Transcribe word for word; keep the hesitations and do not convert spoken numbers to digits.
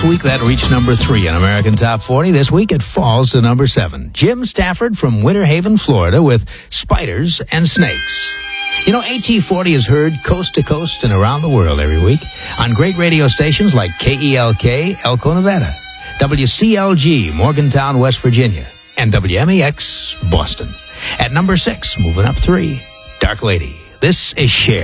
Last week, that reached number three on American Top forty. This week, it falls to number seven. Jim Stafford from Winter Haven, Florida, with Spiders and Snakes. You know, A T forty is heard coast to coast and around the world every week on great radio stations like K E L K, Elko, Nevada, W C L G, Morgantown, West Virginia, and W M E X, Boston. At number six, moving up three, Dark Lady. This is Cher.